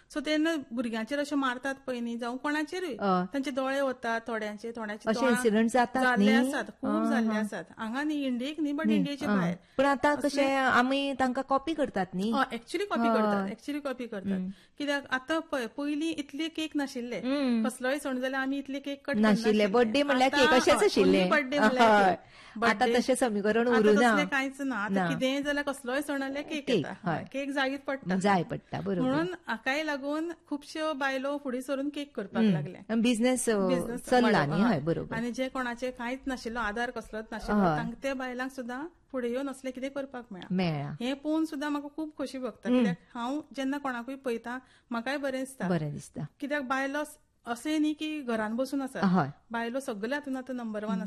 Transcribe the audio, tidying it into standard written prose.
So तेन्ना भुरग्यांचेर अशें मारतात पळय न्ही जावं कोणाचेरूय तांचे दोळे वतात थोड्यांचे अशे इन्सिडंट जातात जाल्ले आसात, खूब जाल्ले आसात हांगा न्ही इंडियेक न्ही बट इंडियेच्या भायर. पण आता कशें आमी तांकां कॉपी करतात न्ही. एक्चुअली कॉपी करतात कित्याक आतां पयलीं इतले केक नाशिल्ले, कसलोय सण जाल्यार आमी इतले केक कट नाशिल्ले. बर्थडे म्हणल्यार केक अशेंच आशिल्ले. बर्थडे म्हणल्यार आता तशें समीकरण उरूना. कांयच ना. आतां कितेंय जाल्यार कसलोय सण आले केक येता, केक जायच पडटा. जाय पडटा बरोबर. म्हणून हाकाय लागून खुबश्यो बायलो फुडें सरून केक करपाक लागले. बिझनेस चल्ला न्ही. हय बरोबर. आनी जे कोणाचे कांयच नाशिल्लो आधार कसलोच नाशिल्लो त्या बायलांक सुद्दां फुडें येवन असले कितें करपाक मेळ्ळा. हे पळोवन सुद्दां म्हाका खूब खोशी भोगता कित्याक हांव जेन्ना कोणाकूय पळयता म्हाकाय बरें दिसता. कित्याक बायलो अशें न्ही की घरान बसून आसा, बायलो सगळे हातून आतां नंबर 1 आसा.